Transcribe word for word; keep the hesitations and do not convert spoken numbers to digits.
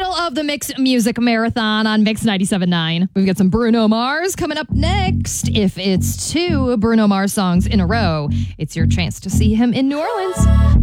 middle of the Mix Music Marathon on Mix ninety-seven point nine. We've got some Bruno Mars coming up next. If it's two Bruno Mars songs in a row, it's your chance to see him in New Orleans.